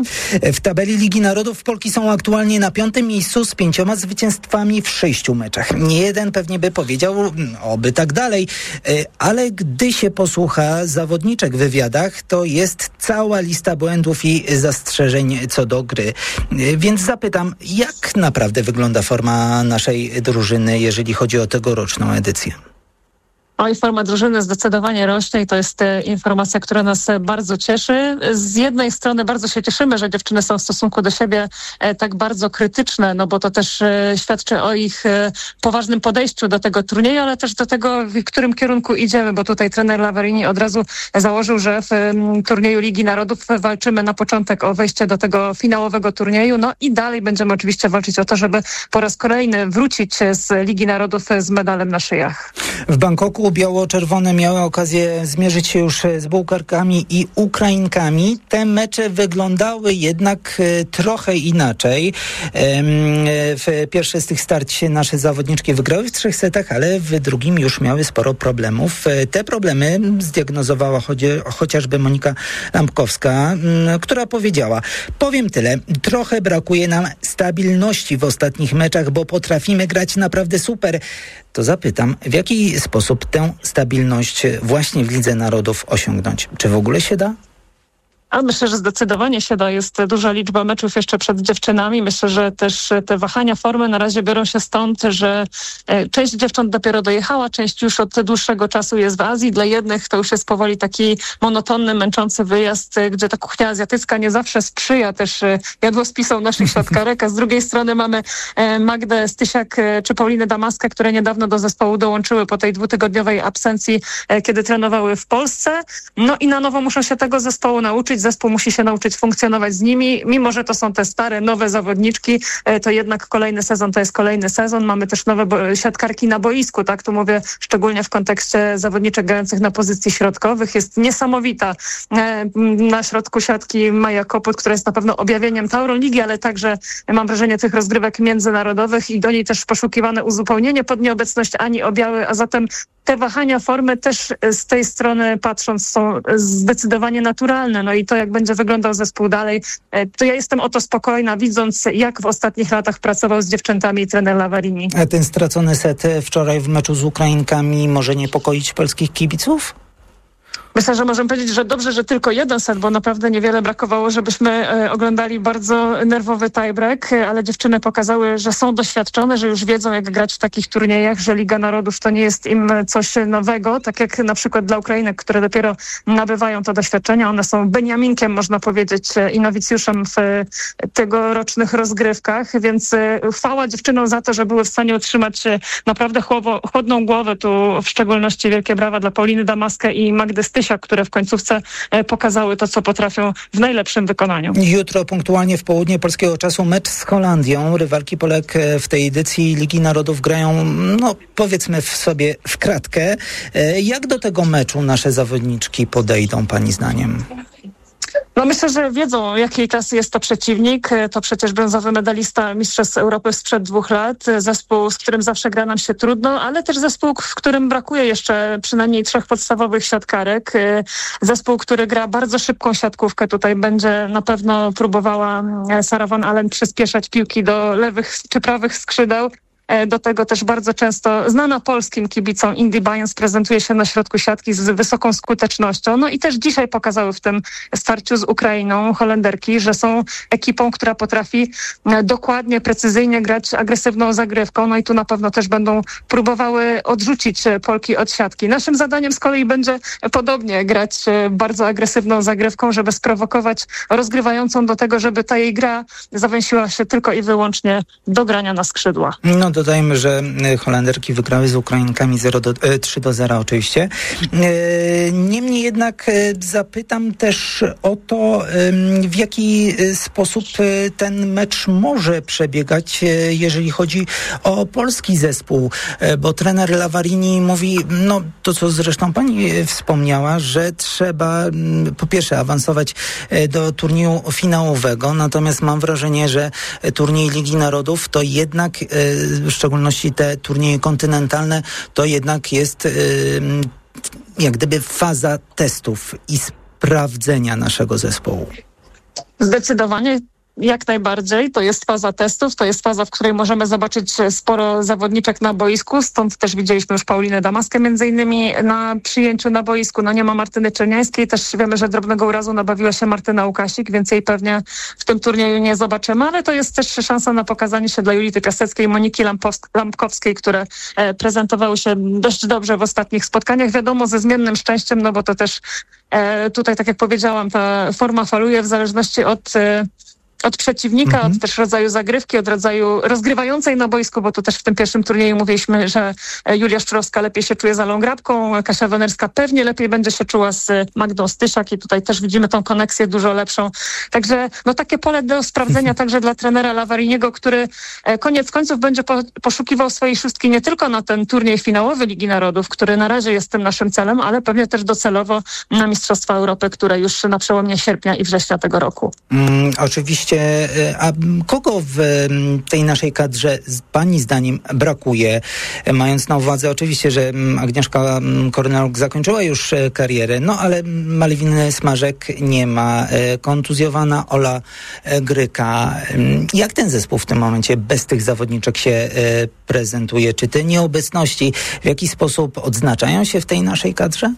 W tabeli Ligi Narodów Polki są aktualnie na 5. miejscu z 5 zwycięstwami w 6 meczach. Nie jeden pewnie by powiedział, oby tak dalej, ale gdy się posłucha zawodniczek w wywiadach, to jest cała lista błędów i zastrzeżeń co do gry. Więc zapytam, jak naprawdę wygląda forma naszej drużyny, jeżeli chodzi o tegoroczną edycję? I forma drużyny zdecydowanie rośnie i to jest informacja, która nas bardzo cieszy. Z jednej strony bardzo się cieszymy, że dziewczyny są w stosunku do siebie tak bardzo krytyczne, no bo to też świadczy o ich poważnym podejściu do tego turnieju, ale też do tego, w którym kierunku idziemy, bo tutaj trener Lavarini od razu założył, że w turnieju Ligi Narodów walczymy na początek o wejście do tego finałowego turnieju, no i dalej będziemy oczywiście walczyć o to, żeby po raz kolejny wrócić z Ligi Narodów z medalem na szyjach. W Bangkoku biało-czerwone miały okazję zmierzyć się już z Bułgarkami i Ukrainkami. Te mecze wyglądały jednak trochę inaczej. W pierwsze z tych starć nasze zawodniczki wygrały w 3 setach, ale w drugim już miały sporo problemów. Te problemy zdiagnozowała chociażby Monika Lampkowska, która powiedziała: powiem tyle, trochę brakuje nam stabilności w ostatnich meczach, bo potrafimy grać naprawdę super. To zapytam, w jaki sposób tę stabilność właśnie w Lidze Narodów osiągnąć? Czy w ogóle się da? A myślę, że zdecydowanie się da. Jest duża liczba meczów jeszcze przed dziewczynami. Myślę, że też te wahania formy na razie biorą się stąd, że część dziewcząt dopiero dojechała, część już od dłuższego czasu jest w Azji. Dla jednych to już jest powoli taki monotonny, męczący wyjazd, gdzie ta kuchnia azjatycka nie zawsze sprzyja też jadłospisom naszych siatkarek, a z drugiej strony mamy Magdę Stysiak czy Paulinę Damaskę, które niedawno do zespołu dołączyły po tej 2-tygodniowej absencji, kiedy trenowały w Polsce. No i na nowo muszą się tego zespołu nauczyć. Zespół musi się nauczyć funkcjonować z nimi. Mimo że to są te stare, nowe zawodniczki, to jednak kolejny sezon to jest kolejny sezon. Mamy też nowe siatkarki na boisku, tak? Tu mówię szczególnie w kontekście zawodniczek grających na pozycji środkowych. Jest niesamowita na środku siatki Maja Koput, która jest na pewno objawieniem Tauron Ligi, ale także mam wrażenie tych rozgrywek międzynarodowych i do niej też poszukiwane uzupełnienie pod nieobecność Ani Obiały, a zatem te wahania formy też z tej strony patrząc są zdecydowanie naturalne. No i to, jak będzie wyglądał zespół dalej, to ja jestem o to spokojna, widząc jak w ostatnich latach pracował z dziewczętami trener Lavarini. A ten stracony set wczoraj w meczu z Ukrainkami może niepokoić polskich kibiców? Myślę, że możemy powiedzieć, że dobrze, że tylko jeden set, bo naprawdę niewiele brakowało, żebyśmy oglądali bardzo nerwowy tiebreak, ale dziewczyny pokazały, że są doświadczone, że już wiedzą, jak grać w takich turniejach, że Liga Narodów to nie jest im coś nowego, tak jak na przykład dla Ukrainek, które dopiero nabywają to doświadczenie. One są beniaminkiem, można powiedzieć, i nowicjuszem w tegorocznych rozgrywkach, więc chwała dziewczynom za to, że były w stanie utrzymać naprawdę chłodną głowę. Tu w szczególności wielkie brawa dla Pauliny Damaskę i Magdy Stysiak, które w końcówce pokazały to, co potrafią w najlepszym wykonaniu. Jutro punktualnie w południe polskiego czasu mecz z Holandią. Rywalki Polek w tej edycji Ligi Narodów grają, no powiedzmy sobie, w kratkę. Jak do tego meczu nasze zawodniczki podejdą, pani zdaniem? No myślę, że wiedzą, jakiej klasy jest to przeciwnik. To przecież brązowy medalista Mistrzostw Europy sprzed 2 lat. Zespół, z którym zawsze gra nam się trudno, ale też zespół, w którym brakuje jeszcze przynajmniej 3 podstawowych siatkarek. Zespół, który gra bardzo szybką siatkówkę. Tutaj będzie na pewno próbowała Sara Van Allen przyspieszać piłki do lewych czy prawych skrzydeł. Do tego też bardzo często znana polskim kibicom Indy Bayerns prezentuje się na środku siatki z wysoką skutecznością. No i też dzisiaj pokazały w tym starciu z Ukrainą Holenderki, że są ekipą, która potrafi dokładnie, precyzyjnie grać agresywną zagrywką. No i tu na pewno też będą próbowały odrzucić Polki od siatki. Naszym zadaniem z kolei będzie podobnie grać bardzo agresywną zagrywką, żeby sprowokować rozgrywającą do tego, żeby ta jej gra zawęsiła się tylko i wyłącznie do grania na skrzydła. No dodajmy, że Holenderki wygrały z Ukrainkami 3-0 oczywiście. Niemniej jednak zapytam też o to, w jaki sposób ten mecz może przebiegać, jeżeli chodzi o polski zespół, bo trener Lavarini mówi, no to co zresztą pani wspomniała, że trzeba po pierwsze awansować do turnieju finałowego, natomiast mam wrażenie, że turniej Ligi Narodów to jednak w szczególności te turnieje kontynentalne, to jednak jest jak gdyby faza testów i sprawdzenia naszego zespołu. Zdecydowanie. Jak najbardziej. To jest faza testów, to jest faza, w której możemy zobaczyć sporo zawodniczek na boisku, stąd też widzieliśmy już Paulinę Damaskę między innymi na przyjęciu na boisku. Nie ma Martyny Czerniańskiej, też wiemy, że drobnego urazu nabawiła się Martyna Łukasik, więc jej pewnie w tym turnieju nie zobaczymy, ale to jest też szansa na pokazanie się dla Julity Piaseckiej i Moniki Lampkowskiej, które prezentowały się dość dobrze w ostatnich spotkaniach. Wiadomo, ze zmiennym szczęściem, bo to też tutaj, tak jak powiedziałam, ta forma faluje w zależności od przeciwnika, od też rodzaju zagrywki, od rodzaju rozgrywającej na boisku, bo tu też w tym pierwszym turnieju mówiliśmy, że Julia Szczurowska lepiej się czuje z Alą Grabką, Kasia Wenerska pewnie lepiej będzie się czuła z Magdą Stysiak i tutaj też widzimy tą koneksję dużo lepszą. Także takie pole do sprawdzenia także dla trenera Lavariniego, który koniec końców będzie poszukiwał swojej szóstki nie tylko na ten turniej finałowy Ligi Narodów, który na razie jest tym naszym celem, ale pewnie też docelowo na Mistrzostwa Europy, które już na przełomie sierpnia i września tego roku. Oczywiście. A kogo w tej naszej kadrze pani zdaniem brakuje? Mając na uwadze oczywiście, że Agnieszka Korneluk zakończyła już karierę, ale Malwiny Smażek nie ma. Kontuzjowana Ola Gryka. Jak ten zespół w tym momencie bez tych zawodniczek się prezentuje? Czy te nieobecności w jakiś sposób odznaczają się w tej naszej kadrze?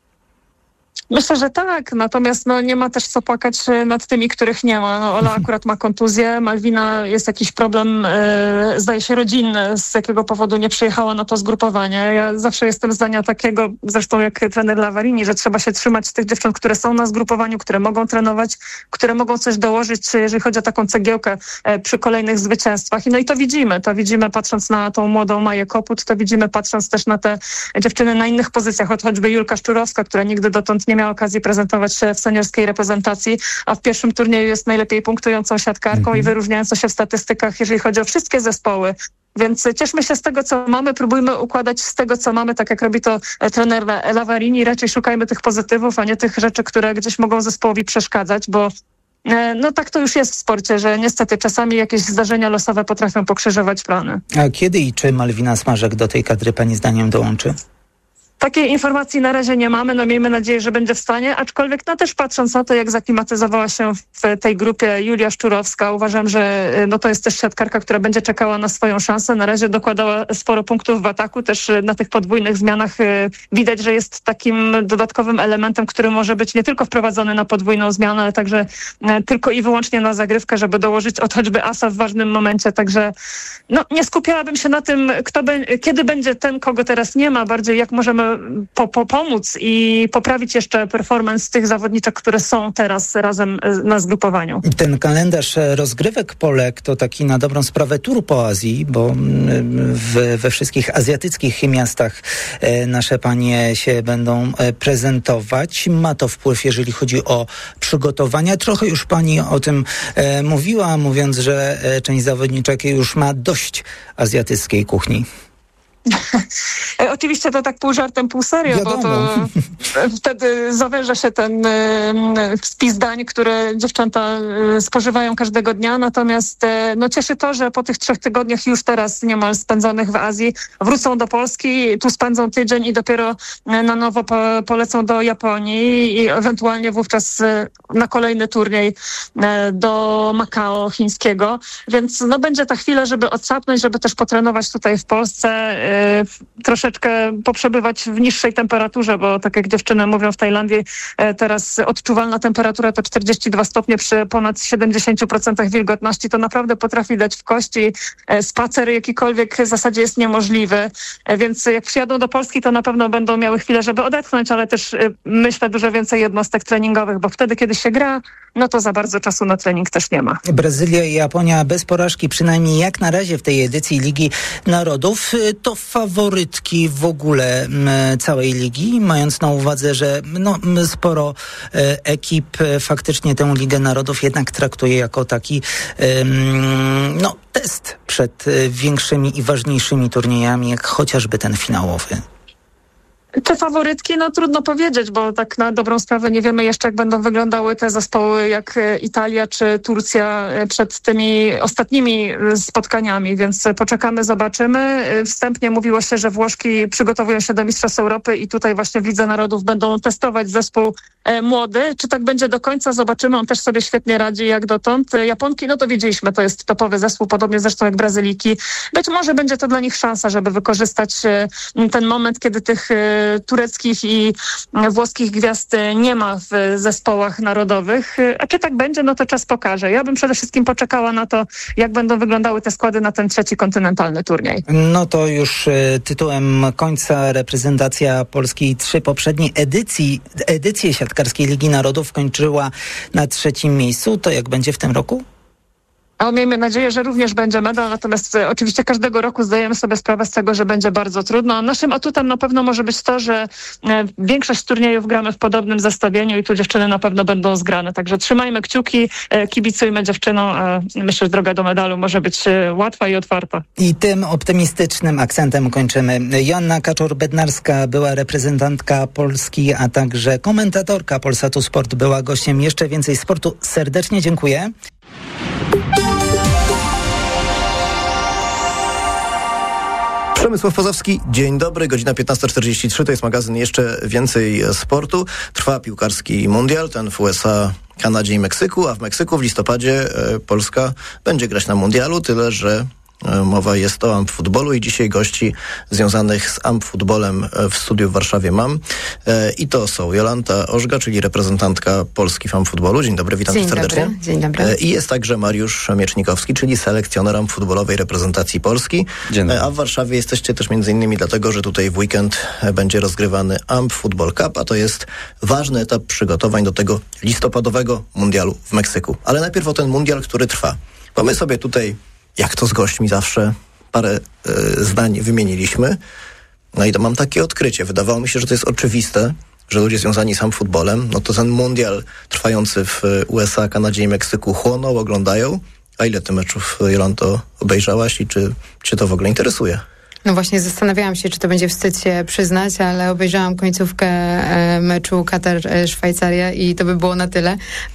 Myślę, że tak, natomiast nie ma też co płakać nad tymi, których nie ma. Ola akurat ma kontuzję, Malwina jest jakiś problem, zdaje się rodzinny, z jakiego powodu nie przyjechała na to zgrupowanie. Ja zawsze jestem zdania takiego, zresztą jak trener Lavarini, że trzeba się trzymać tych dziewcząt, które są na zgrupowaniu, które mogą trenować, które mogą coś dołożyć, jeżeli chodzi o taką cegiełkę przy kolejnych zwycięstwach. I to widzimy patrząc na tą młodą Maję Koput, to widzimy patrząc też na te dziewczyny na innych pozycjach, choćby Julka Szczurowska, która nigdy dotąd nie miała okazji prezentować się w seniorskiej reprezentacji, a w pierwszym turnieju jest najlepiej punktującą siatkarką i wyróżniającą się w statystykach, jeżeli chodzi o wszystkie zespoły. Więc cieszmy się z tego, co mamy, próbujmy układać z tego, co mamy, tak jak robi to trener Lavarini. Raczej szukajmy tych pozytywów, a nie tych rzeczy, które gdzieś mogą zespołowi przeszkadzać, bo tak to już jest w sporcie, że niestety czasami jakieś zdarzenia losowe potrafią pokrzyżować plany. A kiedy i czy Malwina Smażek do tej kadry pani zdaniem dołączy? Takiej informacji na razie nie mamy, miejmy nadzieję, że będzie w stanie, aczkolwiek też patrząc na to, jak zaklimatyzowała się w tej grupie Julia Szczurowska, uważam, że to jest też siatkarka, która będzie czekała na swoją szansę. Na razie dokładała sporo punktów w ataku, też na tych podwójnych zmianach widać, że jest takim dodatkowym elementem, który może być nie tylko wprowadzony na podwójną zmianę, ale także tylko i wyłącznie na zagrywkę, żeby dołożyć choćby asa w ważnym momencie, także nie skupiałabym się na tym, kiedy będzie ten, kogo teraz nie ma, bardziej jak możemy pomóc i poprawić jeszcze performance tych zawodniczek, które są teraz razem na zgrupowaniu. Ten kalendarz rozgrywek Polek to taki na dobrą sprawę tour po Azji, bo we wszystkich azjatyckich miastach nasze panie się będą prezentować. Ma to wpływ, jeżeli chodzi o przygotowania. Trochę już pani o tym mówiła, mówiąc, że część zawodniczek już ma dość azjatyckiej kuchni. Oczywiście to tak pół żartem, pół serio, Wiadomo. Bo to wtedy zawęża się ten spis dań, które dziewczęta spożywają każdego dnia, natomiast cieszy to, że po tych 3 tygodniach już teraz niemal spędzonych w Azji wrócą do Polski, tu spędzą tydzień i dopiero na nowo polecą do Japonii i ewentualnie wówczas na kolejny turniej do Makao chińskiego, więc będzie ta chwila, żeby odsapnąć, żeby też potrenować tutaj w Polsce, troszeczkę poprzebywać w niższej temperaturze, bo tak jak dziewczyny mówią w Tajlandii, teraz odczuwalna temperatura to 42 stopnie przy ponad 70% wilgotności, to naprawdę potrafi dać w kości. Spacer jakikolwiek w zasadzie jest niemożliwy, więc jak przyjadą do Polski, to na pewno będą miały chwilę, żeby odetchnąć, ale też myślę dużo więcej jednostek treningowych, bo wtedy, kiedy się gra, to za bardzo czasu na trening też nie ma. Brazylia i Japonia bez porażki, przynajmniej jak na razie w tej edycji Ligi Narodów, to faworytki w ogóle całej ligi, mając na uwadze, że sporo ekip faktycznie tę Ligę Narodów jednak traktuje jako taki test przed większymi i ważniejszymi turniejami, jak chociażby ten finałowy. Te faworytki, trudno powiedzieć, bo tak na dobrą sprawę nie wiemy jeszcze, jak będą wyglądały te zespoły jak Italia czy Turcja przed tymi ostatnimi spotkaniami, więc poczekamy, zobaczymy. Wstępnie mówiło się, że Włoszki przygotowują się do Mistrzostw Europy i tutaj właśnie w Lidze Narodów będą testować zespół młody. Czy tak będzie do końca? Zobaczymy. On też sobie świetnie radzi jak dotąd. Japonki, to wiedzieliśmy, to jest topowy zespół, podobnie zresztą jak Brazylijki. Być może będzie to dla nich szansa, żeby wykorzystać ten moment, kiedy tych tureckich i włoskich gwiazd nie ma w zespołach narodowych. A czy tak będzie, to czas pokaże. Ja bym przede wszystkim poczekała na to, jak będą wyglądały te składy na ten trzeci kontynentalny turniej. To już tytułem końca reprezentacja Polski 3 poprzednie edycje siatkarskiej Ligi Narodów kończyła na 3. miejscu. To jak będzie w tym roku? A miejmy nadzieję, że również będzie medal, natomiast oczywiście każdego roku zdajemy sobie sprawę z tego, że będzie bardzo trudno. A naszym atutem na pewno może być to, że większość turniejów gramy w podobnym zestawieniu i tu dziewczyny na pewno będą zgrane. Także trzymajmy kciuki, kibicujmy dziewczynom, a myślę, że droga do medalu może być łatwa i otwarta. I tym optymistycznym akcentem kończymy. Joanna Kaczor-Bednarska była reprezentantka Polski, a także komentatorka Polsatu Sport była gościem Jeszcze Więcej Sportu. Serdecznie dziękuję. Przemysław Pozowski, dzień dobry, godzina 15:43, to jest magazyn Jeszcze Więcej Sportu. Trwa piłkarski mundial, ten w USA, Kanadzie i Meksyku, a w Meksyku w listopadzie Polska będzie grać na mundialu, tyle że mowa jest o AMP-futbolu i dzisiaj gości związanych z AMP-futbolem w studiu w Warszawie mam. I to są Jolanta Ożga, czyli reprezentantka Polski w AMP-futbolu. Dzień dobry, witam serdecznie. Dzień dobry. I jest także Mariusz Miecznikowski, czyli selekcjoner AMP-futbolowej reprezentacji Polski. Dzień dobry. A w Warszawie jesteście też między innymi dlatego, że tutaj w weekend będzie rozgrywany AMP-Football Cup, a to jest ważny etap przygotowań do tego listopadowego mundialu w Meksyku. Ale najpierw o ten mundial, który trwa. Bo my sobie tutaj, jak to z gośćmi zawsze, parę zdań wymieniliśmy. No i to mam takie odkrycie. Wydawało mi się, że to jest oczywiste, że ludzie związani z futbolem, to ten mundial trwający w USA, Kanadzie i Meksyku chłoną, oglądają. A ile ty meczów, Jolanto, obejrzałaś i czy cię to w ogóle interesuje? No właśnie zastanawiałam się, czy to będzie wstyd się przyznać, ale obejrzałam końcówkę meczu Katar-Szwajcaria i to by było na tyle,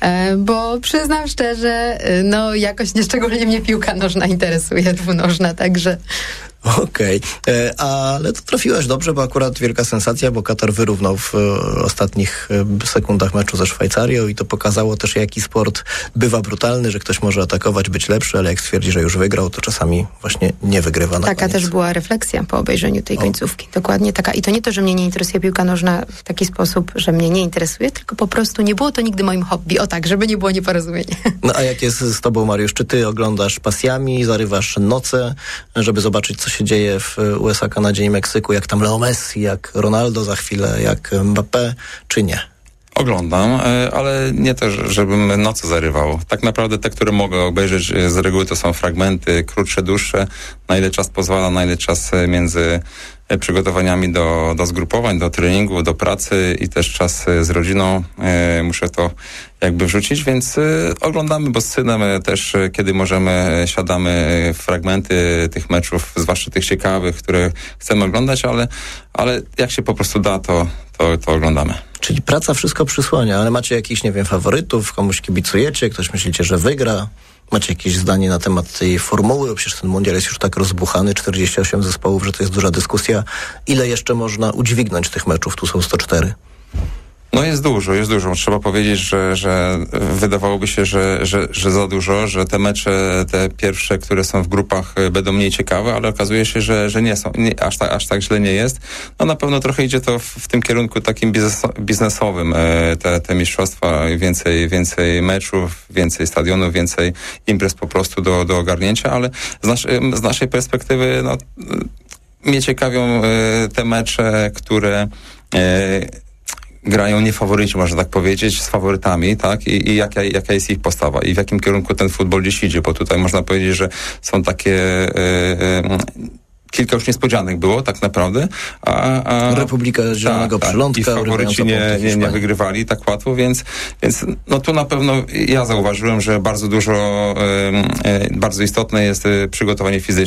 bo przyznam szczerze, jakoś nieszczególnie mnie piłka nożna interesuje, dwunożna, także... Okej, ale to trafiłaś dobrze, bo akurat wielka sensacja, bo Katar wyrównał w ostatnich sekundach meczu ze Szwajcarią i to pokazało też, jaki sport bywa brutalny, że ktoś może atakować, być lepszy, ale jak stwierdzi, że już wygrał, to czasami właśnie nie wygrywa na Taka koniec. też była refleksja po obejrzeniu tej końcówki. Dokładnie taka. I to nie to, że mnie nie interesuje piłka nożna w taki sposób, że mnie nie interesuje, tylko po prostu nie było to nigdy moim hobby. O tak, żeby nie było nieporozumień. No a jak jest z tobą, Mariusz? Czy ty oglądasz pasjami, zarywasz noce, żeby zobaczyć, co się dzieje w USA, Kanadzie i Meksyku, jak tam Leo Messi, jak Ronaldo za chwilę, jak Mbappé, czy nie? Oglądam, ale nie też, żebym nocy zarywał. Tak naprawdę te, które mogę obejrzeć z reguły, to są fragmenty krótsze, dłuższe, na ile czas pozwala, na ile czas między przygotowaniami do zgrupowań, do treningu, do pracy i też czas z rodziną. Muszę to jakby wrzucić, więc oglądamy, bo z synem też, kiedy możemy, siadamy fragmenty tych meczów, zwłaszcza tych ciekawych, które chcemy oglądać, ale jak się po prostu da, to oglądamy. Czyli praca wszystko przysłania, ale macie jakichś, faworytów, komuś kibicujecie, ktoś myślicie, że wygra? Macie jakieś zdanie na temat tej formuły? Bo przecież ten mundial jest już tak rozbuchany, 48 zespołów, że to jest duża dyskusja. Ile jeszcze można udźwignąć tych meczów? Tu są 104. No jest dużo. Trzeba powiedzieć, że wydawałoby się, że za dużo, że te mecze, te pierwsze, które są w grupach, będą mniej ciekawe, ale okazuje się, że nie są. Aż tak źle nie jest. No na pewno trochę idzie to w tym kierunku takim biznesowym. Te mistrzostwa, więcej meczów, więcej stadionów, więcej imprez po prostu do ogarnięcia, ale z naszej perspektywy mnie ciekawią te mecze, które grają niefaworyci, można tak powiedzieć, z faworytami, tak? I jaka jest ich postawa i w jakim kierunku ten futbol dziś idzie, bo tutaj można powiedzieć, że są takie kilka już niespodzianek było tak naprawdę, a Republika Zielonego Przylądka, i faworyci nie wygrywali tak łatwo, więc tu na pewno ja zauważyłem, że bardzo istotne jest przygotowanie fizyczne.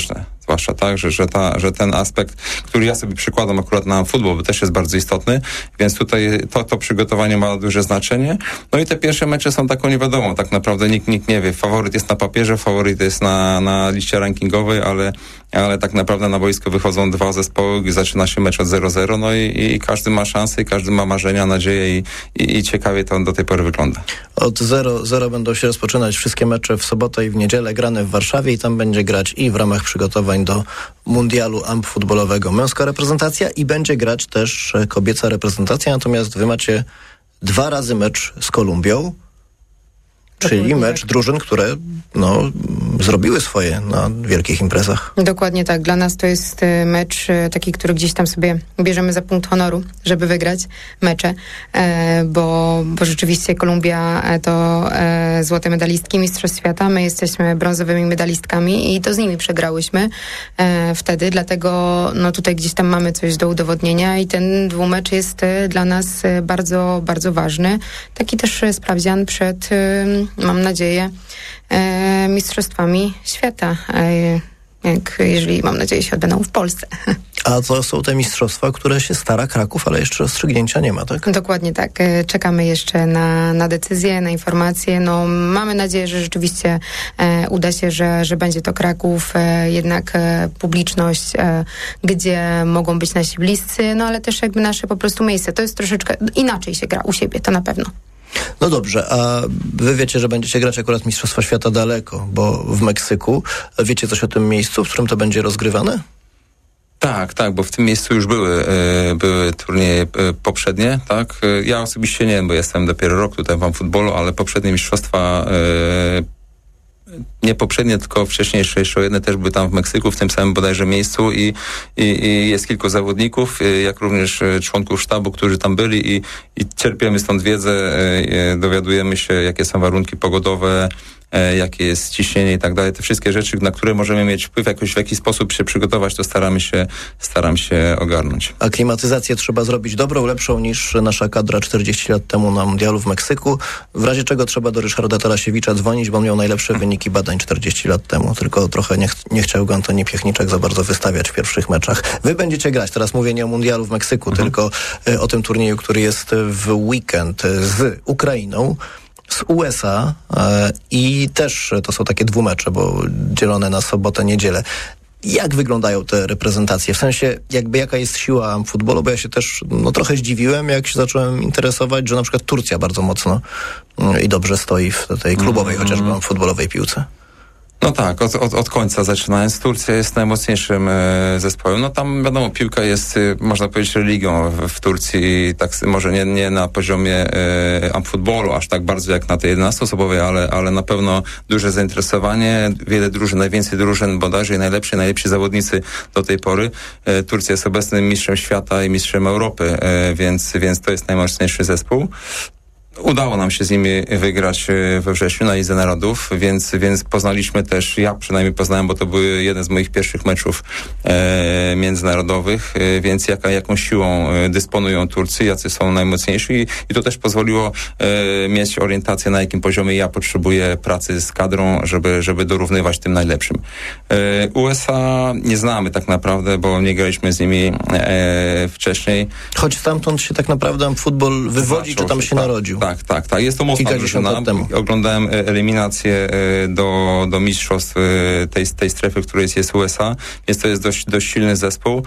zwłaszcza, tak, że ten aspekt, który ja sobie przykładam akurat na futbol, bo też jest bardzo istotny, więc tutaj to przygotowanie ma duże znaczenie. No i te pierwsze mecze są taką niewiadomą, tak naprawdę nikt nie wie. Faworyt jest na papierze, faworyt jest na liście rankingowej, ale tak naprawdę na boisko wychodzą dwa zespoły, gdzie zaczyna się mecz od 0-0, no i każdy ma szansę, i każdy ma marzenia, nadzieje i ciekawie to do tej pory wygląda. Od 0-0 będą się rozpoczynać wszystkie mecze w sobotę i w niedzielę, grane w Warszawie i tam będzie grać i w ramach przygotowań do mundialu AMP futbolowego męska reprezentacja i będzie grać też kobieca reprezentacja, natomiast wy macie 2 razy mecz z Kolumbią, czyli mecz drużyn, które zrobiły swoje na wielkich imprezach. Dokładnie tak. Dla nas to jest mecz taki, który gdzieś tam sobie bierzemy za punkt honoru, żeby wygrać mecze, bo rzeczywiście Kolumbia to złote medalistki Mistrzostw Świata, my jesteśmy brązowymi medalistkami i to z nimi przegrałyśmy wtedy, dlatego tutaj gdzieś tam mamy coś do udowodnienia i ten dwumecz jest dla nas bardzo, bardzo ważny. Taki też sprawdzian przed, mam nadzieję, Mistrzostwami Świata, jeżeli, mam nadzieję, się odbędą w Polsce. A to są te mistrzostwa, które się stara Kraków, ale jeszcze rozstrzygnięcia nie ma, tak? Dokładnie tak. Czekamy jeszcze na decyzję, na informacje. Mamy nadzieję, że rzeczywiście uda się, że będzie to Kraków, jednak publiczność, gdzie mogą być nasi bliscy, ale też jakby nasze po prostu miejsce. To jest troszeczkę inaczej się gra u siebie, to na pewno. No dobrze, a wy wiecie, że będziecie grać akurat Mistrzostwa Świata daleko, bo w Meksyku. Wiecie coś o tym miejscu, w którym to będzie rozgrywane? Tak, bo w tym miejscu już były turnieje poprzednie, tak. Ja osobiście nie wiem, bo jestem dopiero rok tutaj w futbolu, ale poprzednie mistrzostwa, nie poprzednie, tylko wcześniejsze, jeszcze jedne też były tam w Meksyku, w tym samym bodajże miejscu i jest kilku zawodników, jak również członków sztabu, którzy tam byli i czerpiemy stąd wiedzę, dowiadujemy się, jakie są warunki pogodowe, jakie jest ciśnienie i tak dalej. Te wszystkie rzeczy, na które możemy mieć wpływ, w jakiś sposób się przygotować, to staram się ogarnąć. A klimatyzację trzeba zrobić dobrą, lepszą niż nasza kadra 40 lat temu na mundialu w Meksyku. W razie czego trzeba do Ryszarda Tarasiewicza dzwonić, bo on miał najlepsze wyniki badań 40 lat temu. Tylko trochę nie chciał go Antoni Piechniczak za bardzo wystawiać w pierwszych meczach. Wy będziecie grać, teraz mówię nie o mundialu w Meksyku, tylko o tym turnieju, który jest w weekend z Ukrainą, z USA i też to są takie dwumecze, bo dzielone na sobotę, niedzielę. Jak wyglądają te reprezentacje? W sensie, jaka jest siła futbolu? Bo ja się też trochę zdziwiłem, jak się zacząłem interesować, że na przykład Turcja bardzo mocno i dobrze stoi w tej klubowej, chociażby futbolowej piłce. No tak, od końca zaczynając. Turcja jest najmocniejszym zespołem. Tam wiadomo, piłka jest, można powiedzieć, religią w Turcji. Tak może nie na poziomie futbolu, aż tak bardzo jak na tej 11-osobowej, ale na pewno duże zainteresowanie. Wiele drużyn, najwięcej drużyn bodajże i najlepsi zawodnicy do tej pory. Turcja jest obecnym mistrzem świata i mistrzem Europy, więc to jest najmocniejszy zespół. Udało nam się z nimi wygrać we wrześniu na Lidze Narodów, więc poznaliśmy też, ja przynajmniej poznałem, bo to był jeden z moich pierwszych meczów międzynarodowych, więc jaką siłą dysponują Turcy, jacy są najmocniejsi i to też pozwoliło mieć orientację, na jakim poziomie ja potrzebuję pracy z kadrą, żeby dorównywać tym najlepszym. USA nie znamy tak naprawdę, bo nie graliśmy z nimi wcześniej. Choć stamtąd się tak naprawdę futbol wywodzi, czy tam się narodził? Tak. Jest to mocna drużyna. Oglądałem eliminację do mistrzostw tej strefy, w której jest USA, więc to jest dość silny zespół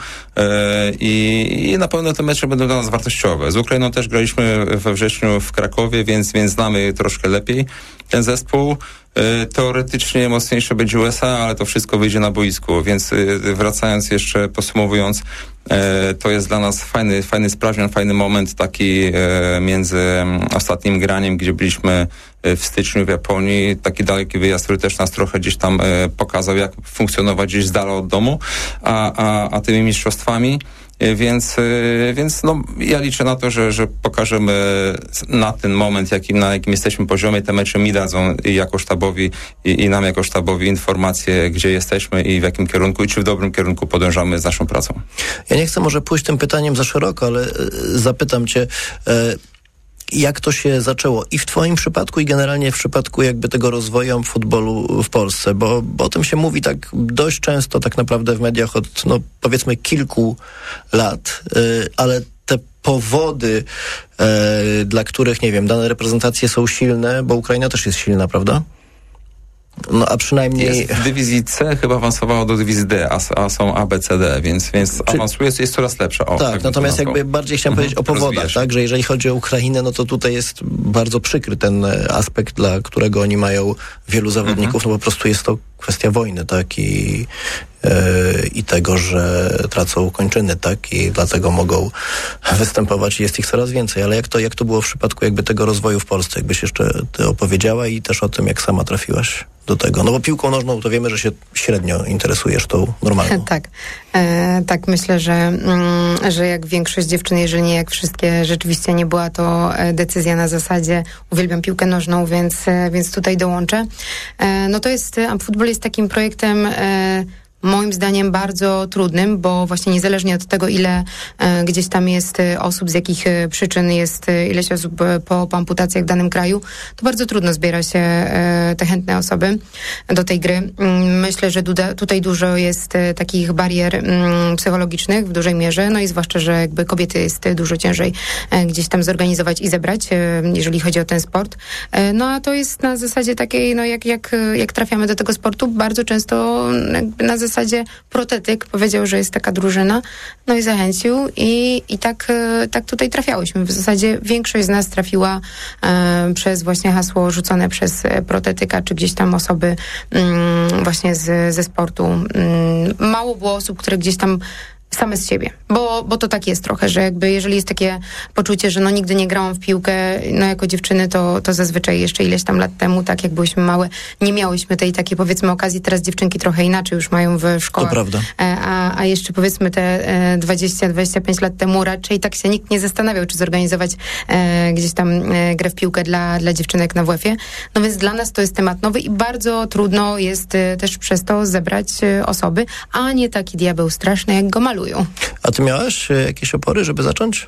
i na pewno te mecze będą dla nas wartościowe. Z Ukrainą też graliśmy we wrześniu w Krakowie, więc znamy troszkę lepiej ten zespół. Teoretycznie mocniejsze będzie USA, ale to wszystko wyjdzie na boisku, więc wracając jeszcze, podsumowując, to jest dla nas fajny sprawdzian, fajny moment taki między ostatnim graniem, gdzie byliśmy w styczniu w Japonii, taki daleki wyjazd, który też nas trochę gdzieś tam pokazał, jak funkcjonować gdzieś z dala od domu, a tymi mistrzostwami. Więc ja liczę na to, że pokażemy na ten moment, na jakim jesteśmy poziomie, te mecze mi dadzą i jako sztabowi i nam jako sztabowi informacje, gdzie jesteśmy i w jakim kierunku i czy w dobrym kierunku podążamy z naszą pracą. Ja nie chcę może pójść tym pytaniem za szeroko, ale zapytam cię, jak to się zaczęło i w twoim przypadku i generalnie w przypadku jakby tego rozwoju futbolu w Polsce, bo o tym się mówi tak dość często tak naprawdę w mediach od powiedzmy kilku lat, ale te powody, dla których, nie wiem, dane reprezentacje są silne, bo Ukraina też jest silna, prawda? No a przynajmniej... Jest w dywizji C chyba awansowało do dywizji D, a są A, B, C, D, więc awansuje, jest coraz lepsza. Tak, natomiast jakby bardziej chciałem powiedzieć o powodach, tak, że jeżeli chodzi o Ukrainę, no to tutaj jest bardzo przykry ten aspekt, dla którego oni mają wielu zawodników, no po prostu jest to kwestia wojny, tak, i tego, że tracą kończyny, tak, i dlatego mogą występować i jest ich coraz więcej, ale jak to było w przypadku jakby tego rozwoju w Polsce, jakbyś jeszcze ty opowiedziała i też o tym, jak sama trafiłaś do tego, no bo piłką nożną to wiemy, że się średnio interesujesz tą normalną. Tak, myślę, że jak większość dziewczyn, jeżeli nie jak wszystkie, rzeczywiście nie była to decyzja na zasadzie uwielbiam piłkę nożną, więc tutaj dołączę. No to jest, Futbol jest takim projektem moim zdaniem bardzo trudnym, bo właśnie niezależnie od tego, ile gdzieś tam jest osób, z jakich przyczyn jest ileś osób po amputacjach w danym kraju, to bardzo trudno zbiera się te chętne osoby do tej gry. Myślę, że tutaj dużo jest takich barier psychologicznych w dużej mierze, no i zwłaszcza, że jakby kobiety jest dużo ciężej gdzieś tam zorganizować i zebrać, jeżeli chodzi o ten sport. No a to jest na zasadzie takiej, no jak trafiamy do tego sportu, bardzo często na zasadzie protetyk powiedział, że jest taka drużyna, no i zachęcił i tak tutaj trafiałyśmy. W zasadzie większość z nas trafiła przez właśnie hasło rzucone przez protetyka, czy gdzieś tam osoby właśnie ze sportu. Mało było osób, które gdzieś tam same z siebie, bo to tak jest trochę, że jakby jeżeli jest takie poczucie, że nigdy nie grałam w piłkę, jako dziewczyny, to zazwyczaj jeszcze ileś tam lat temu, tak jak byłyśmy małe, nie miałyśmy tej takiej powiedzmy okazji, teraz dziewczynki trochę inaczej już mają w szkole. To prawda. A jeszcze powiedzmy te 20-25 lat temu raczej tak się nikt nie zastanawiał, czy zorganizować gdzieś tam grę w piłkę dla dziewczynek na WF-ie. No więc dla nas to jest temat nowy i bardzo trudno jest też przez to zebrać osoby, a nie taki diabeł straszny, jak go malują. A ty miałaś jakieś opory, żeby zacząć?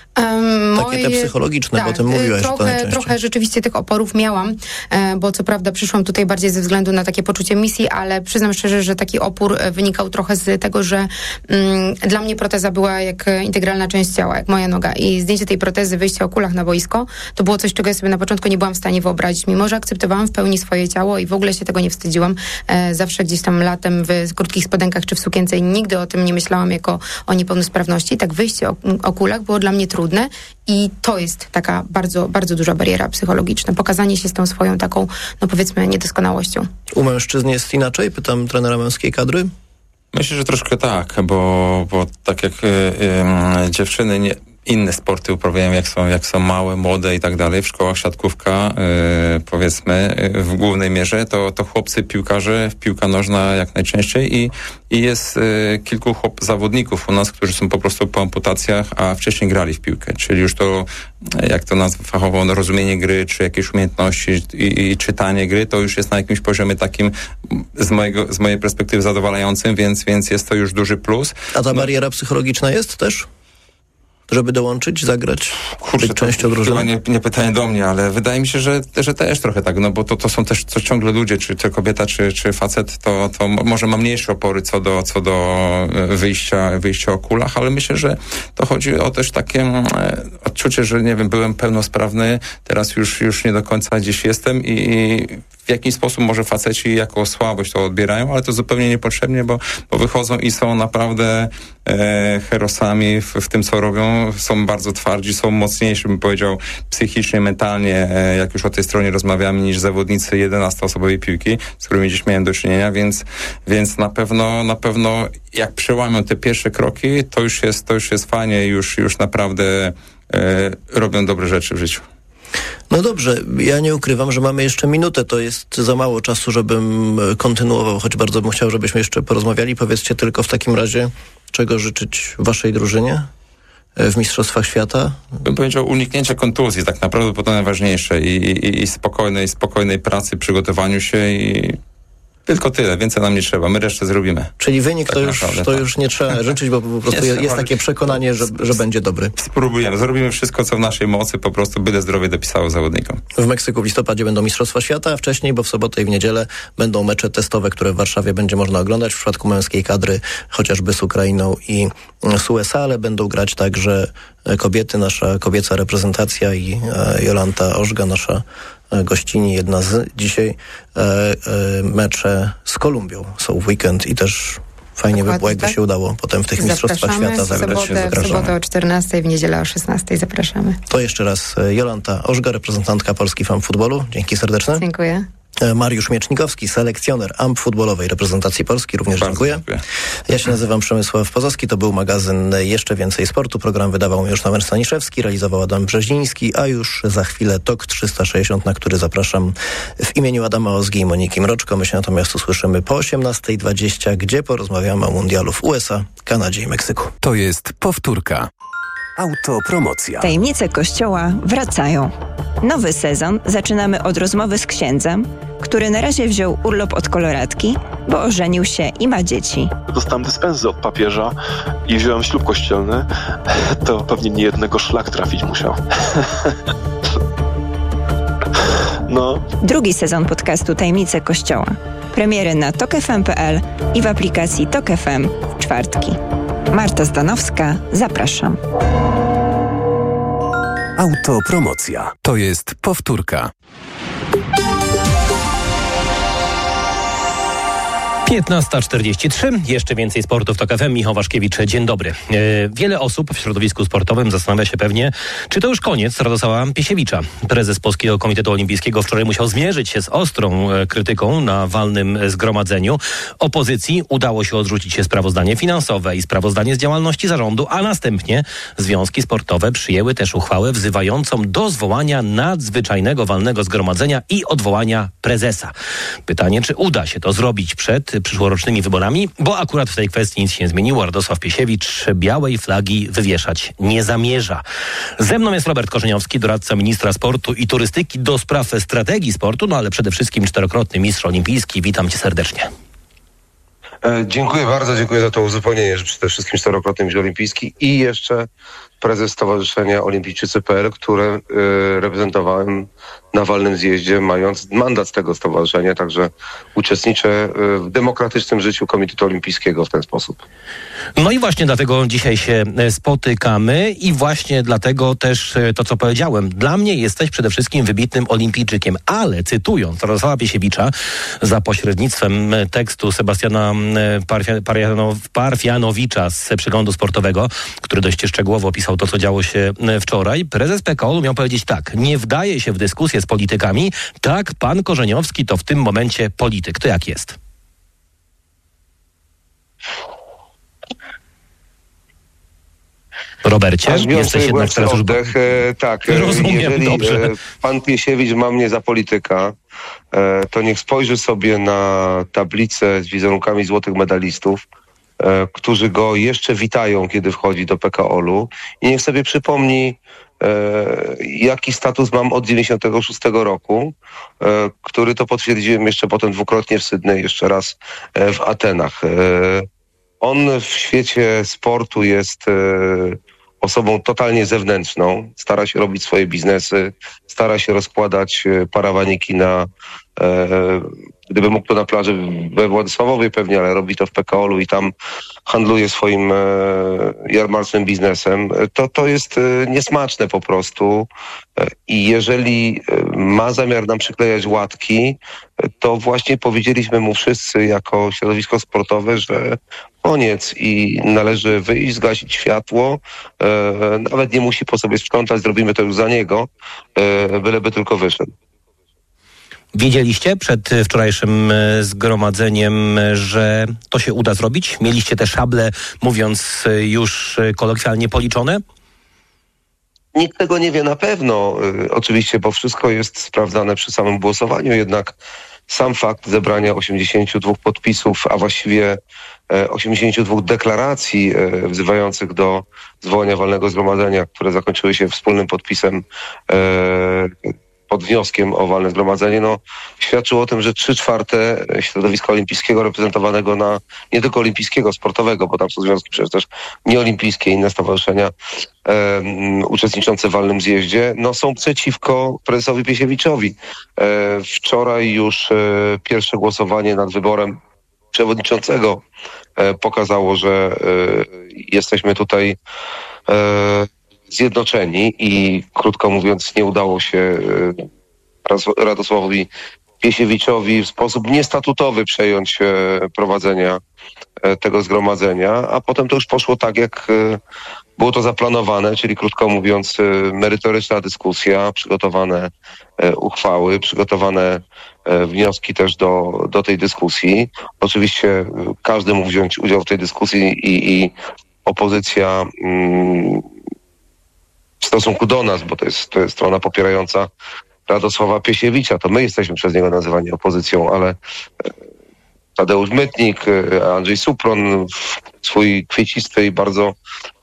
Takie te psychologiczne, bo o tym mówiłaś. Trochę rzeczywiście tych oporów miałam, bo co prawda przyszłam tutaj bardziej ze względu na takie poczucie misji, ale przyznam szczerze, że taki opór wynikał trochę z tego, że dla mnie proteza była jak integralna część ciała, jak moja noga i zdjęcie tej protezy, wyjście o kulach na boisko, to było coś, czego ja sobie na początku nie byłam w stanie wyobrazić, mimo że akceptowałam w pełni swoje ciało i w ogóle się tego nie wstydziłam. Zawsze gdzieś tam latem w krótkich spodenkach czy w sukience i nigdy o tym nie myślałam jako o niepełnosprawności. Tak wyjście o kulach było dla mnie trudne i to jest taka bardzo, bardzo duża bariera psychologiczna. Pokazanie się z tą swoją taką, no powiedzmy, niedoskonałością. U mężczyzn jest inaczej? Pytam trenera męskiej kadry. Myślę, że troszkę tak, bo tak jak dziewczyny inne sporty uprawiają, jak są małe, młode i tak dalej. W szkołach siatkówka, powiedzmy, w głównej mierze to chłopcy piłkarze, piłka nożna jak najczęściej i jest kilku zawodników u nas, którzy są po prostu po amputacjach, a wcześniej grali w piłkę. Czyli już to, jak to nazwę fachowo, rozumienie gry, czy jakieś umiejętności i czytanie gry, to już jest na jakimś poziomie takim z mojej perspektywy zadowalającym, więc jest to już duży plus. A ta bariera psychologiczna jest też? Żeby dołączyć, zagrać częścią drużyny? Nie pytanie do mnie, ale wydaje mi się, że też trochę tak, no bo to są też ciągle ludzie, czy to kobieta, czy facet, to może ma mniejsze opory co do wyjścia o kulach, ale myślę, że to chodzi o też takie odczucie, że nie wiem, byłem pełnosprawny, teraz już nie do końca gdzieś jestem i w jakiś sposób może faceci jako słabość to odbierają, ale to zupełnie niepotrzebnie, bo wychodzą i są naprawdę herosami w tym, co robią. Są bardzo twardzi, są mocniejsi, bym powiedział, psychicznie, mentalnie, jak już o tej stronie rozmawiamy, niż zawodnicy 11-osobowej piłki, z którymi dziś miałem do czynienia, więc na pewno jak przełamią te pierwsze kroki, to już jest fajnie, już naprawdę robią dobre rzeczy w życiu. No dobrze, ja nie ukrywam, że mamy jeszcze minutę, to jest za mało czasu, żebym kontynuował, choć bardzo bym chciał, żebyśmy jeszcze porozmawiali. Powiedzcie tylko w takim razie, czego życzyć waszej drużynie w Mistrzostwach Świata? Bym powiedział uniknięcia kontuzji, tak naprawdę, bo to najważniejsze i spokojnej pracy, przygotowaniu się Tylko tyle, więcej nam nie trzeba, my resztę zrobimy. Czyli wynik tak to już nie trzeba życzyć, bo po prostu jest takie przekonanie, że będzie dobry. Spróbujemy, zrobimy wszystko, co w naszej mocy, po prostu byle zdrowie dopisało zawodnikom. W Meksyku w listopadzie będą Mistrzostwa Świata, a wcześniej, bo w sobotę i w niedzielę będą mecze testowe, które w Warszawie będzie można oglądać. W przypadku męskiej kadry chociażby z Ukrainą i z USA, ale będą grać także kobiety, nasza kobieca reprezentacja i Jolanta Ożga, nasza gościni, jedna z dzisiaj. Mecze z Kolumbią są w weekend i też fajnie by było, jakby się udało potem w tych Mistrzostwach Świata zagrać. W sobotę o 14, w niedzielę o 16 zapraszamy. To jeszcze raz Jolanta Ożga, reprezentantka Polski Fan Futbolu. Dzięki serdeczne. Dziękuję. Mariusz Miecznikowski, selekcjoner AMP futbolowej reprezentacji Polski. Również dziękuję. Ja się nazywam Przemysław Pozowski. To był magazyn Jeszcze Więcej Sportu. Program wydawał Mieczysław Staniszewski, realizował Adam Brzeziński, a już za chwilę TOK 360, na który zapraszam w imieniu Adama Ozgi i Moniki Mroczko. My się natomiast usłyszymy po 18:20, gdzie porozmawiamy o mundialu w USA, Kanadzie i Meksyku. To jest powtórka. Autopromocja. Tajemnice Kościoła wracają. Nowy sezon zaczynamy od rozmowy z księdzem, który na razie wziął urlop od koloratki, bo ożenił się i ma dzieci. Dostałem dyspensę od papieża i wziąłem ślub kościelny. To pewnie nie jednego szlak trafić musiał. No. Drugi sezon podcastu Tajemnice Kościoła. Premiery na tokfm.pl i w aplikacji Tok FM w czwartki. Marta Zdanowska, zapraszam. Autopromocja. To jest powtórka. 15:43. Jeszcze więcej sportu w Tok FM. Michał Waszkiewicz, dzień dobry. Wiele osób w środowisku sportowym zastanawia się pewnie, czy to już koniec Radosława Piesiewicza. Prezes Polskiego Komitetu Olimpijskiego wczoraj musiał zmierzyć się z ostrą krytyką na walnym zgromadzeniu. Opozycji udało się odrzucić sprawozdanie finansowe i sprawozdanie z działalności zarządu, a następnie związki sportowe przyjęły też uchwałę wzywającą do zwołania nadzwyczajnego walnego zgromadzenia i odwołania prezesa. Pytanie, czy uda się to zrobić przed przyszłorocznymi wyborami, bo akurat w tej kwestii nic się nie zmieniło. Radosław Piesiewicz białej flagi wywieszać nie zamierza. Ze mną jest Robert Korzeniowski, doradca ministra sportu i turystyki do spraw strategii sportu, no ale przede wszystkim czterokrotny mistrz olimpijski. Witam cię serdecznie. Dziękuję bardzo, dziękuję za to uzupełnienie, że przede wszystkim czterokrotny mistrz olimpijski i jeszcze prezes Stowarzyszenia Olimpijczycy.pl, które reprezentowałem na walnym zjeździe, mając mandat z tego stowarzyszenia, także uczestniczę w demokratycznym życiu Komitetu Olimpijskiego w ten sposób. No i właśnie dlatego dzisiaj się spotykamy i właśnie dlatego też to, co powiedziałem. Dla mnie jesteś przede wszystkim wybitnym olimpijczykiem, ale cytując Radosława Piesiewicza za pośrednictwem tekstu Sebastiana Parfianowicza z Przeglądu Sportowego, który dość szczegółowo opisał to, co działo się wczoraj, prezes PKO miał powiedzieć tak: nie wdaje się w dyskusję z politykami, tak, pan Korzeniowski to w tym momencie polityk. To jak jest? Robercie, jesteś jednak teraz już... Tak, rozumiem, jeżeli dobrze. Pan Piesiewicz ma mnie za polityka, to niech spojrzy sobie na tablicę z wizerunkami złotych medalistów, którzy go jeszcze witają, kiedy wchodzi do PKO-u, i niech sobie przypomni, jaki status mam od 96 roku, który to potwierdziłem jeszcze potem dwukrotnie w Sydney, jeszcze raz w Atenach. On w świecie sportu jest osobą totalnie zewnętrzną, stara się robić swoje biznesy, stara się rozkładać parawaniki na... Gdyby mógł to na plaży we Władysławowie pewnie, ale robi to w PKO-u i tam handluje swoim jarmarcznym biznesem. To jest niesmaczne po prostu i jeżeli ma zamiar nam przyklejać łatki, to właśnie powiedzieliśmy mu wszyscy jako środowisko sportowe, że koniec i należy wyjść, zgasić światło, nawet nie musi po sobie sprzątać, zrobimy to już za niego, byleby tylko wyszedł. Wiedzieliście przed wczorajszym zgromadzeniem, że to się uda zrobić? Mieliście te szable, mówiąc już kolokwialnie, policzone? Nikt tego nie wie na pewno, oczywiście, bo wszystko jest sprawdzane przy samym głosowaniu, jednak sam fakt zebrania 82 podpisów, a właściwie 82 deklaracji wzywających do zwołania walnego zgromadzenia, które zakończyły się wspólnym podpisem pod wnioskiem o walne zgromadzenie, świadczyło o tym, że 3/4 środowiska olimpijskiego reprezentowanego nie tylko olimpijskiego, sportowego, bo tam są związki przecież też nieolimpijskie, inne stowarzyszenia uczestniczące w walnym zjeździe, są przeciwko prezesowi Piesiewiczowi. Wczoraj już pierwsze głosowanie nad wyborem przewodniczącego pokazało, że jesteśmy tutaj zjednoczeni i krótko mówiąc nie udało się Radosławowi Piesiewiczowi w sposób niestatutowy przejąć prowadzenia tego zgromadzenia, a potem to już poszło tak, jak było to zaplanowane, czyli krótko mówiąc merytoryczna dyskusja, przygotowane uchwały, przygotowane wnioski też do tej dyskusji. Oczywiście każdy mógł wziąć udział w tej dyskusji i opozycja w stosunku do nas, bo to jest strona popierająca Radosława Piesiewicza, to my jesteśmy przez niego nazywani opozycją, ale Tadeusz Mytnik, Andrzej Supron w swój kwiecisty i bardzo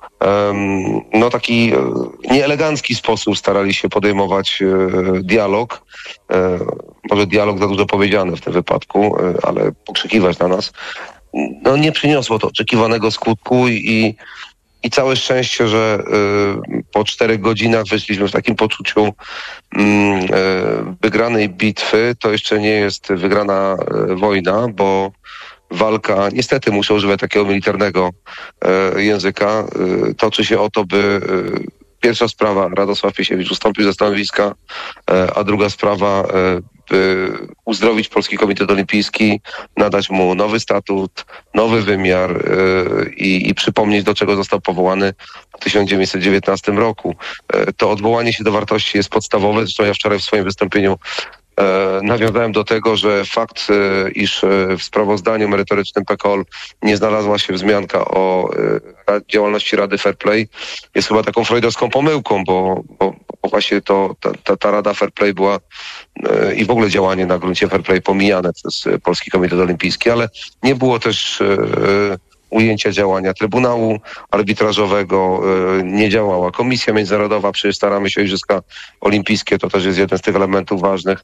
taki nieelegancki sposób starali się podejmować dialog. Może dialog za dużo powiedziane w tym wypadku, ale pokrzykiwać na nas. Nie przyniosło to oczekiwanego skutku i całe szczęście, że po 4 godzinach wyszliśmy w takim poczuciu wygranej bitwy. To jeszcze nie jest wygrana wojna, bo walka, niestety muszę używać takiego militarnego języka, toczy się o to, by pierwsza sprawa, Radosław Piesiewicz ustąpił ze stanowiska, a druga sprawa, by uzdrowić Polski Komitet Olimpijski, nadać mu nowy statut, nowy wymiar i przypomnieć, do czego został powołany w 1919 roku. To odwołanie się do wartości jest podstawowe. Zresztą ja wczoraj w swoim wystąpieniu nawiązałem do tego, że fakt, iż w sprawozdaniu merytorycznym PKOL nie znalazła się wzmianka o działalności Rady Fair Play, jest chyba taką freudowską pomyłką, bo właśnie ta Rada Fair Play była i w ogóle działanie na gruncie Fair Play pomijane przez Polski Komitet Olimpijski, ale nie było też ujęcia działania Trybunału Arbitrażowego, nie działała Komisja Międzynarodowa, przecież staramy się o Igrzyska Olimpijskie, to też jest jeden z tych elementów ważnych.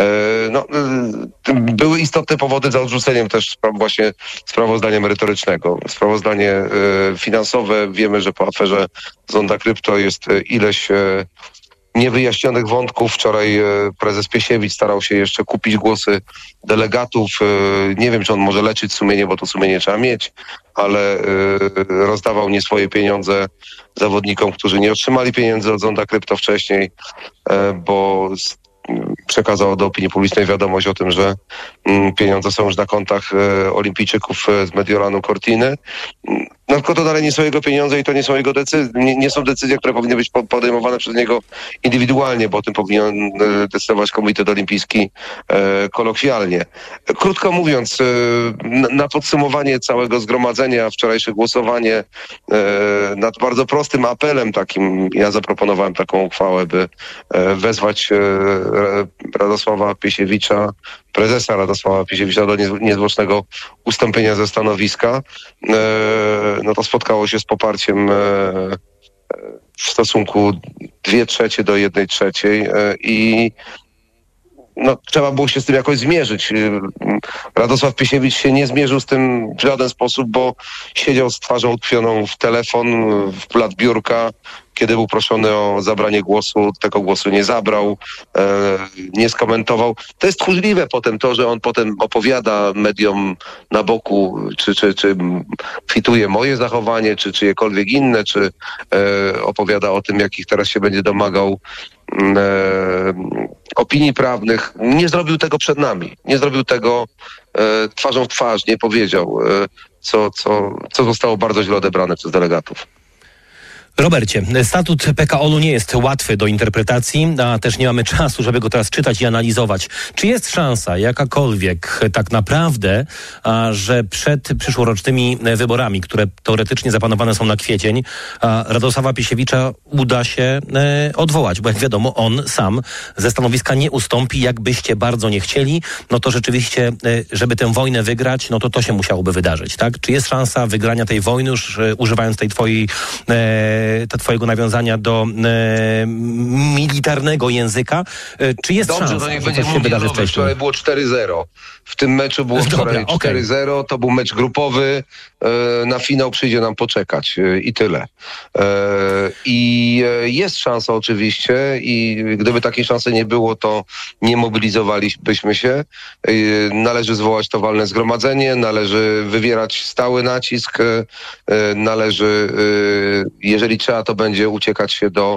Były istotne powody za odrzuceniem też właśnie sprawozdania merytorycznego. Sprawozdanie finansowe, wiemy, że po aferze Zonda Krypto jest ileś niewyjaśnionych wątków. Wczoraj prezes Piesiewicz starał się jeszcze kupić głosy delegatów. Nie wiem, czy on może leczyć sumienie, bo to sumienie trzeba mieć, ale rozdawał nie swoje pieniądze zawodnikom, którzy nie otrzymali pieniędzy od Zonda Krypto wcześniej, bo przekazał do opinii publicznej wiadomość o tym, że pieniądze są już na kontach olimpijczyków z Mediolanu Cortiny. Tylko to dalej nie są jego pieniądze i to nie są jego nie są decyzje, które powinny być podejmowane przez niego indywidualnie, bo o tym powinien decydować Komitet Olimpijski kolokwialnie. Krótko mówiąc, na podsumowanie całego zgromadzenia, wczorajsze głosowanie nad bardzo prostym apelem takim, ja zaproponowałem taką uchwałę, by wezwać Radosława Piesiewicza, prezesa Radosława Piesiewicza do niezwłocznego ustąpienia ze stanowiska. To spotkało się z poparciem w stosunku 2/3 do 1/3 i trzeba było się z tym jakoś zmierzyć. Radosław Piesiewicz się nie zmierzył z tym w żaden sposób, bo siedział z twarzą utkwioną w telefon, w blat biurka. Kiedy był proszony o zabranie głosu, tego głosu nie zabrał, nie skomentował. To jest tchórzliwe potem to, że on potem opowiada mediom na boku, czy kwituje moje zachowanie, czy czyjekolwiek inne, czy opowiada o tym, jakich teraz się będzie domagał opinii prawnych. Nie zrobił tego przed nami. Nie zrobił tego twarzą w twarz, nie powiedział, co zostało bardzo źle odebrane przez delegatów. Robercie, statut PKOL-u nie jest łatwy do interpretacji, a też nie mamy czasu, żeby go teraz czytać i analizować. Czy jest szansa jakakolwiek tak naprawdę, że przed przyszłorocznymi wyborami, które teoretycznie zaplanowane są na kwiecień, Radosława Piesiewicza uda się odwołać? Bo jak wiadomo, on sam ze stanowiska nie ustąpi, jakbyście bardzo nie chcieli, to rzeczywiście, żeby tę wojnę wygrać, to się musiałoby wydarzyć, tak? Czy jest szansa wygrania tej wojny, już używając tej twojej twojego nawiązania do militarnego języka. Czy jest Dobrze, szansa, to niech że będzie coś się wydarzy mundialowe. wcześniej? Wczoraj było 4-0. W tym meczu było wczoraj 4-0. To był mecz grupowy. Na finał przyjdzie nam poczekać i tyle. I jest szansa oczywiście i gdyby takiej szansy nie było, to nie mobilizowalibyśmy się. Należy zwołać to walne zgromadzenie, należy wywierać stały nacisk, należy, jeżeli trzeba, to będzie uciekać się do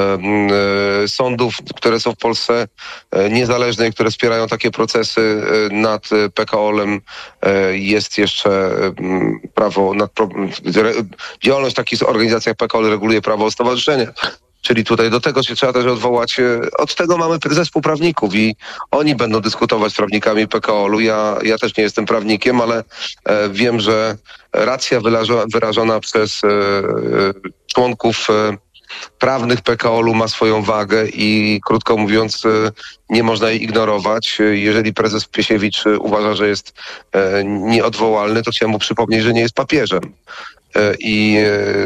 sądów, które są w Polsce niezależne i które wspierają takie procesy. Nad PKOL-em jest jeszcze prawo, działalność takich organizacji jak PKOL reguluje prawo o stowarzyszeniach. Czyli tutaj do tego się trzeba też odwołać. Od tego mamy zespół prawników i oni będą dyskutować z prawnikami PKOL-u. Ja też nie jestem prawnikiem, ale wiem, że racja wyrażona przez członków prawnych PKOL-u ma swoją wagę i krótko mówiąc nie można jej ignorować. Jeżeli prezes Piesiewicz uważa, że jest nieodwołalny, to chciałem mu przypomnieć, że nie jest papieżem. I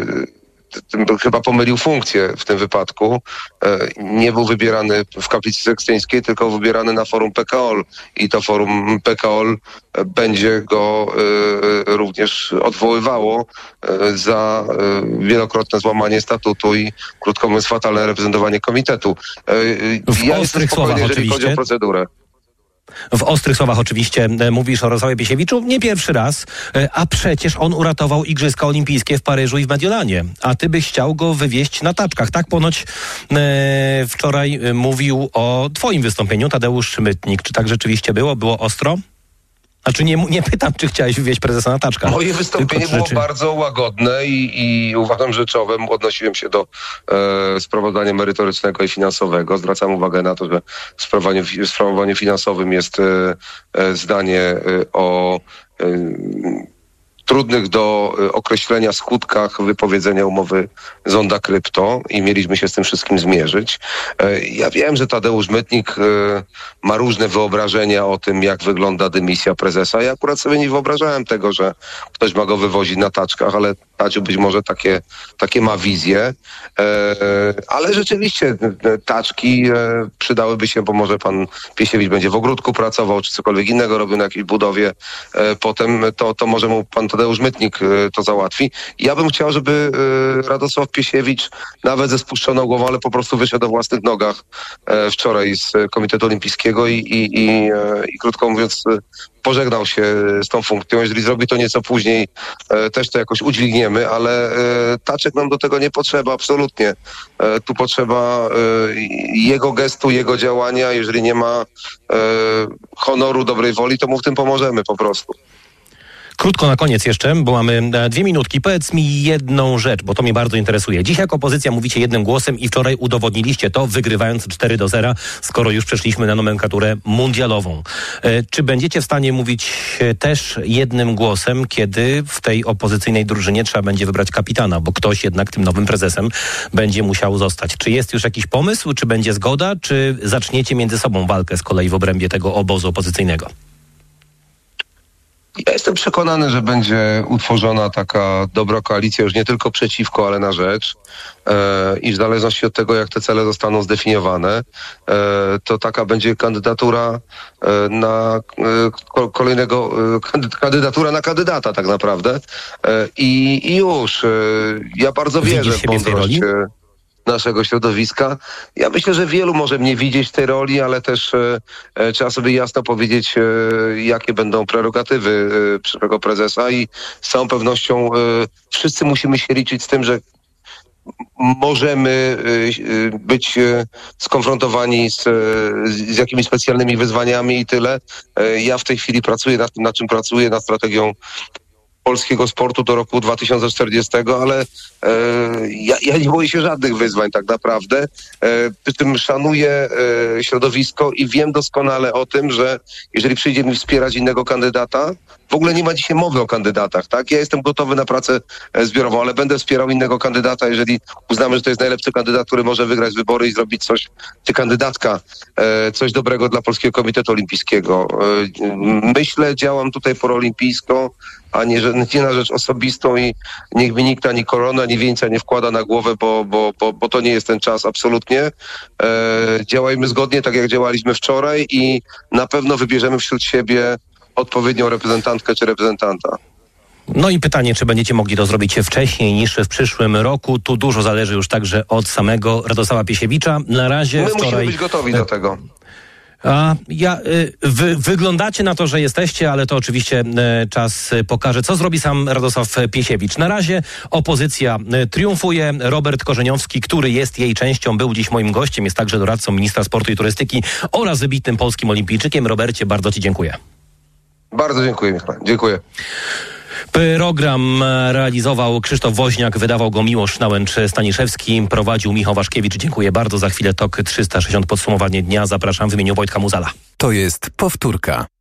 chyba pomylił funkcję w tym wypadku. Nie był wybierany w Kaplicy Sekstyńskiej, tylko wybierany na forum PKOL i to forum PKOL będzie go również odwoływało za wielokrotne złamanie statutu i krótko mówiąc fatalne reprezentowanie komitetu. Ja jestem spokojny, jeżeli chodzi o procedurę. W ostrych słowach oczywiście mówisz o Jarosławie Piesiewiczu nie pierwszy raz, a przecież on uratował Igrzyska Olimpijskie w Paryżu i w Mediolanie, a ty byś chciał go wywieźć na taczkach. Tak ponoć wczoraj mówił o twoim wystąpieniu Tadeusz Mytnik. Czy tak rzeczywiście było? Było ostro? Znaczy nie pytam, czy chciałeś wywieźć prezesa na taczkach. Moje wystąpienie było bardzo łagodne i uważam, że czołem odnosiłem się do sprawozdania merytorycznego i finansowego. Zwracam uwagę na to, że w sprawowaniu finansowym jest zdanie o trudnych do określenia skutkach wypowiedzenia umowy Zonda Krypto i mieliśmy się z tym wszystkim zmierzyć. Ja wiem, że Tadeusz Mytnik ma różne wyobrażenia o tym, jak wygląda dymisja prezesa. Ja akurat sobie nie wyobrażałem tego, że ktoś ma go wywozić na taczkach, ale Tadziu być może takie ma wizje. Ale rzeczywiście taczki przydałyby się, bo może pan Piesiewicz będzie w ogródku pracował, czy cokolwiek innego robił na jakiejś budowie. Potem to może mu pan Tadeusz Mytnik to załatwi. Ja bym chciał, żeby Radosław Piesiewicz nawet ze spuszczoną głową, ale po prostu wyszedł o własnych nogach wczoraj z Komitetu Olimpijskiego i krótko mówiąc pożegnał się z tą funkcją. Jeżeli zrobi to nieco później, też to jakoś udźwigniemy, ale taczek nam do tego nie potrzeba, absolutnie. Tu potrzeba jego gestu, jego działania. Jeżeli nie ma honoru, dobrej woli, to mu w tym pomożemy po prostu. Krótko na koniec jeszcze, bo mamy 2 minutki. Powiedz mi jedną rzecz, bo to mnie bardzo interesuje. Dziś jako opozycja mówicie jednym głosem i wczoraj udowodniliście to, wygrywając 4-0, skoro już przeszliśmy na nomenklaturę mundialową. Czy będziecie w stanie mówić też jednym głosem, kiedy w tej opozycyjnej drużynie trzeba będzie wybrać kapitana, bo ktoś jednak tym nowym prezesem będzie musiał zostać? Czy jest już jakiś pomysł, czy będzie zgoda, czy zaczniecie między sobą walkę z kolei w obrębie tego obozu opozycyjnego? Ja jestem przekonany, że będzie utworzona taka dobra koalicja już nie tylko przeciwko, ale na rzecz i w zależności od tego, jak te cele zostaną zdefiniowane, to taka będzie kandydatura na kolejnego, kandydatura na kandydata tak naprawdę i już. Ja bardzo wierzę w mądrość naszego środowiska. Ja myślę, że wielu może mnie widzieć w tej roli, ale też trzeba sobie jasno powiedzieć, jakie będą prerogatywy przyszłego prezesa i z całą pewnością wszyscy musimy się liczyć z tym, że możemy być skonfrontowani z jakimiś specjalnymi wyzwaniami i tyle. Ja w tej chwili pracuję nad tym, nad czym pracuję, nad strategią polskiego sportu do roku 2040, ale ja nie boję się żadnych wyzwań tak naprawdę. Przy tym szanuję środowisko i wiem doskonale o tym, że jeżeli przyjdzie mi wspierać innego kandydata W ogóle nie ma dzisiaj mowy o kandydatach, tak? Ja jestem gotowy na pracę zbiorową, ale będę wspierał innego kandydata, jeżeli uznamy, że to jest najlepszy kandydat, który może wygrać wybory i zrobić coś, czy kandydatka, coś dobrego dla Polskiego Komitetu Olimpijskiego. Myślę, działam tutaj proolimpijsko, a nie na rzecz osobistą i niech mi nikt ani korona, ani wieńca nie wkłada na głowę, bo to nie jest ten czas absolutnie. Działajmy zgodnie, tak jak działaliśmy wczoraj i na pewno wybierzemy wśród siebie odpowiednią reprezentantkę czy reprezentanta. No i pytanie, czy będziecie mogli to zrobić wcześniej niż w przyszłym roku? Tu dużo zależy już także od samego Radosława Piesiewicza. Na razie My musimy być gotowi do tego. Wyglądacie na to, że jesteście, ale to oczywiście czas pokaże, co zrobi sam Radosław Piesiewicz. Na razie opozycja triumfuje. Robert Korzeniowski, który jest jej częścią, był dziś moim gościem, jest także doradcą ministra sportu i turystyki oraz wybitnym polskim olimpijczykiem. Robercie, bardzo ci dziękuję. Bardzo dziękuję, Michał. Dziękuję. Program realizował Krzysztof Woźniak, wydawał go Miłosz Nałęcz-Staniszewski, prowadził Michał Waszkiewicz. Dziękuję bardzo. Za chwilę TOK 360 podsumowanie dnia. Zapraszam w imieniu Wojtka Muzala. To jest powtórka.